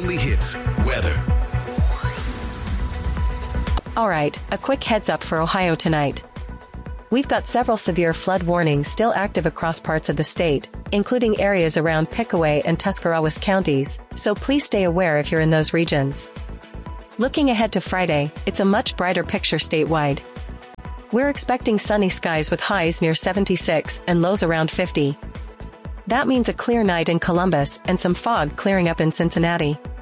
Only Hits weather. All right, a quick heads up for Ohio tonight. We've got several severe flood warnings still active across parts of the state, including areas around Pickaway and Tuscarawas counties, so please stay aware if you're in those regions. Looking ahead to Friday, it's a much brighter picture statewide. We're expecting sunny skies with highs near 76 and lows around 50. That means a clear night in Columbus and some fog clearing up in Cincinnati.